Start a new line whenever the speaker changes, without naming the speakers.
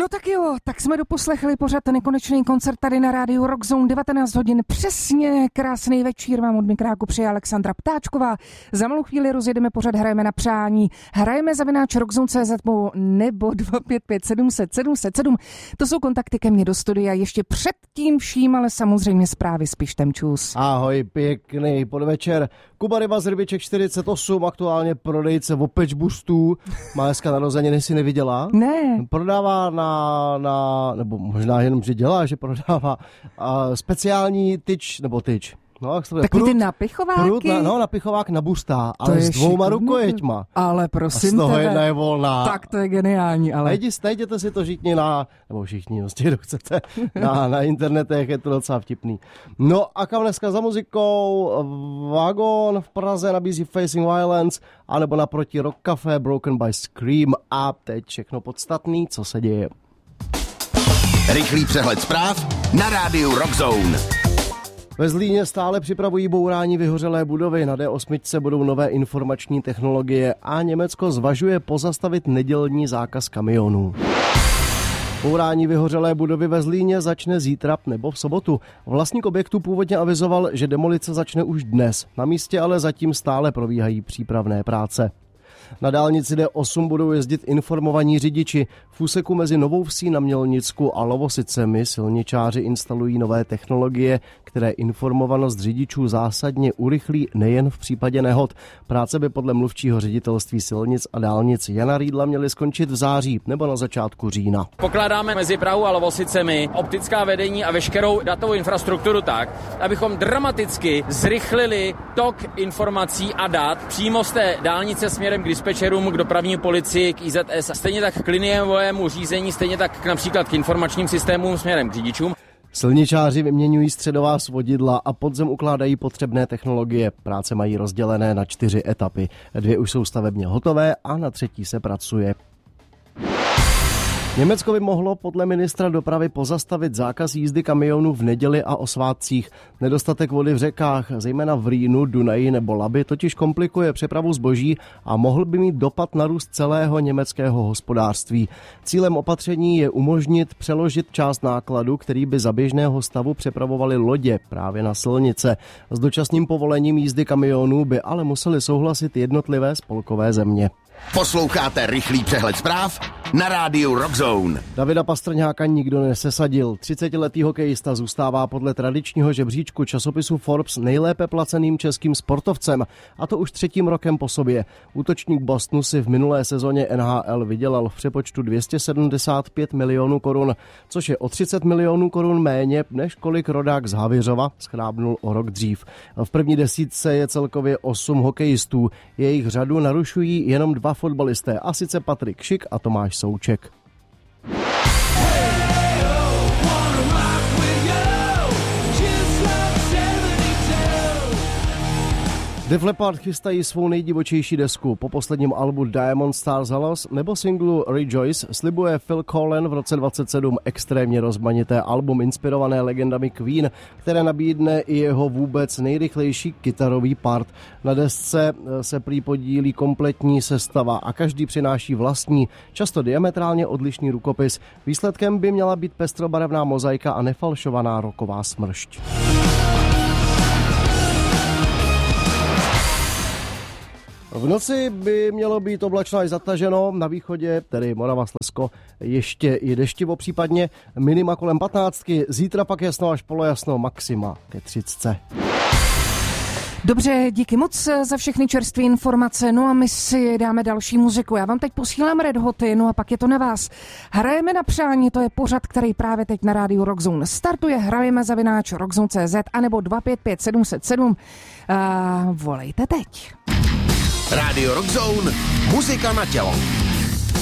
No tak jo, tak jsme doposlechli pořad Nekonečný koncert tady na rádiu Rockzone, 19 hodin přesně, krásný večír vám od mikráku přeje Alexandra Ptáčková. Za malou chvíli rozjedeme pořad Hrajeme na přání, hrajeme @rockzone.cz nebo 255 700 707. To jsou kontakty ke mně do studia, ještě před tím vším, ale samozřejmě zprávy s Pištem Čus.
Ahoj, pěkný podvečer. Kuba Ryba z Rybiček 48, aktuálně prodejce Vopeč Boostů. Má dneska narozeniny, si neviděla?
Ne.
Prodává nebo možná jenom, že dělá, že prodává speciální tyč. No,
takový ty napichováky?
Napichovák na Bustá, ale s 2 rukojeťma.
Ale prosím
a z toho
tebe.
jedna je volná.
Tak to je geniální, ale...
Najděte si to všichni všichni, kdo chcete, na internetech, je to docela vtipný. No a kam dneska za muzikou? Vagon v Praze nabízí Facing Violence, anebo naproti Rock Café Broken by Scream a teď všechno podstatný, co se děje.
Rychlý přehled zpráv na rádiu Rockzone.
Ve Zlíně stále připravují bourání vyhořelé budovy. Na D8 budou nové informační technologie a Německo zvažuje pozastavit nedělní zákaz kamionů. Bourání vyhořelé budovy ve Zlíně začne zítra nebo v sobotu. Vlastník objektu původně avizoval, že demolice začne už dnes. Na místě ale zatím stále probíhají přípravné práce. Na dálnici D8 budou jezdit informovaní řidiči. V úseku mezi Novou Vsí na Mělnicku a Lovosicemi silničáři instalují nové technologie, které informovanost řidičů zásadně urychlí nejen v případě nehod. Práce by podle mluvčího ředitelství silnic a dálnic Jana Rýdla měly skončit v září nebo na začátku října.
Pokládáme mezi Prahou a Lovosicemi optická vedení a veškerou datovou infrastrukturu tak, abychom dramaticky zrychlili tok informací a dat přímo z té dálnice směrem k dispečerům, k dopravní policii, k IZS, stejně tak k liniovému řízení, stejně tak například k informačním systémům směrem k řidičům.
Silničáři vyměňují středová svodidla a pod zem ukládají potřebné technologie. Práce mají rozdělené na 4 etapy. 2 už jsou stavebně hotové a na 3. se pracuje. Německo by mohlo podle ministra dopravy pozastavit zákaz jízdy kamionů v neděli a o svátcích. Nedostatek vody v řekách, zejména v Rýnu, Dunaji nebo Labi, totiž komplikuje přepravu zboží a mohl by mít dopad na růst celého německého hospodářství. Cílem opatření je umožnit přeložit část nákladu, který by za běžného stavu přepravovaly lodě právě na silnice. S dočasným povolením jízdy kamionů by ale museli souhlasit jednotlivé spolkové země.
Posloucháte rychlý přehled zpráv na rádiu Rockzone.
Davida Pastrňáka nikdo nesesadil. 30letý hokejista zůstává podle tradičního žebříčku časopisu Forbes nejlépe placeným českým sportovcem, a to už 3. rokem po sobě. Útočník Bostonu si v minulé sezóně NHL vydělal v přepočtu 275 milionů korun, což je o 30 milionů korun méně, než kolik rodák z Havířova schrábnul o rok dřív. V první desítce je celkově 8 hokejistů. Jejich řadu narušují jenom 2 fotbalisté, a sice Patrik Šik a Tomáš Souček. Def Leppard chystají svou nejdivočejší desku. Po posledním albu Diamond Stars Halos nebo singlu Rejoice slibuje Phil Collen v roce 2027 extrémně rozmanité album inspirované legendami Queen, které nabídne i jeho vůbec nejrychlejší kytarový part. Na desce se prý podílí kompletní sestava a každý přináší vlastní, často diametrálně odlišný rukopis. Výsledkem by měla být pestrobarevná mozaika a nefalšovaná rocková smršť. V noci by mělo být oblačno až zataženo, na východě, tedy Morava, Slezsko, ještě i deštivo případně, minima kolem 15, zítra pak jasno až polojasno, maxima ke 30.
Dobře, díky moc za všechny čerstvé informace, no a my si dáme další muziku. Já vám teď posílám Red Hoty, no a pak je to na vás. Hrajeme na přání, to je pořad, který právě teď na rádiu Rockzone startuje. Hrajeme @rockzone.cz anebo 255 707. Volejte teď.
Rádio Rockzone, muzika na tělo.